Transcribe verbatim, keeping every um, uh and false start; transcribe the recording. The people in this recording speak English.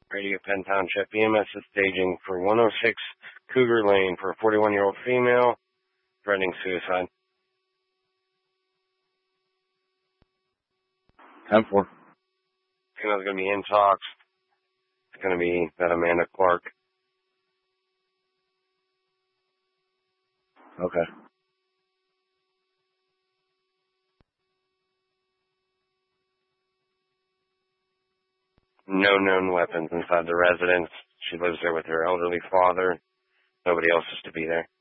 Radio Penn Township. E M S is staging for one oh six Cougar Lane for a forty-one-year-old female threatening suicide. ten four. Female's going to be in talks. It's going to be that Amanda Clark. Okay. No known weapons inside the residence. She lives there with her elderly father. Nobody else is to be there.